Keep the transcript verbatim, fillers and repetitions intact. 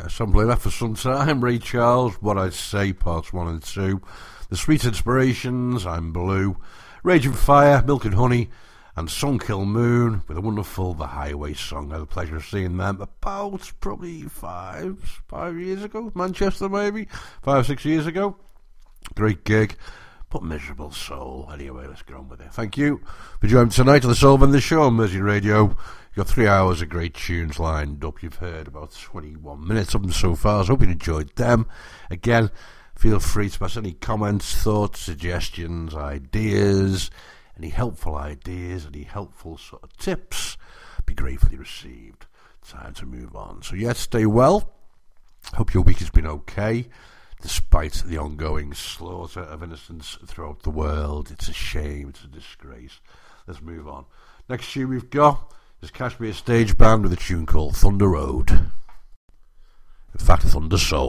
sampling that for some time. Ray Charles, What I Say, parts one and two. The Sweet Inspirations, I'm Blue. Raging Fire, Milk and Honey, and Sunkill Moon with a wonderful The Highway song. I had the pleasure of seeing them about probably five, five years ago. Manchester, maybe five, six years ago. Great gig, but miserable soul. Anyway, let's get on with it. Thank you for joining tonight on the Soul Vendor Show on Mersey Radio. You've got three hours of great tunes lined up. You've heard about twenty-one minutes of them so far. I hope you enjoyed them. Again, feel free to pass any comments, thoughts, suggestions, ideas, any helpful ideas, any helpful sort of tips. Be gratefully received. Time to move on. So, yes, stay well. Hope your week has been okay, despite the ongoing slaughter of innocents throughout the world. It's a shame. It's a disgrace. Let's move on. Next tune we've got is Kashmir Stage Band with a tune called Thunder Road. In fact, Thunder Soul.